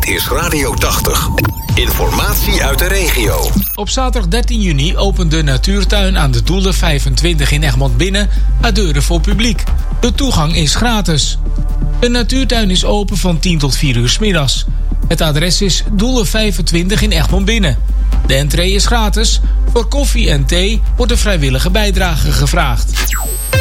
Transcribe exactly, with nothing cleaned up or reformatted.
Dit is Radio tachtig. Informatie uit de regio. Op zaterdag dertien juni opent de natuurtuin aan de Doelen vijfentwintig in Egmond Binnen haar deuren voor publiek. De toegang is gratis. De natuurtuin is open van tien tot vier uur 's middags. Het adres is Doelen vijfentwintig in Egmond Binnen. De entree is gratis. Voor koffie en thee wordt een vrijwillige bijdrage gevraagd.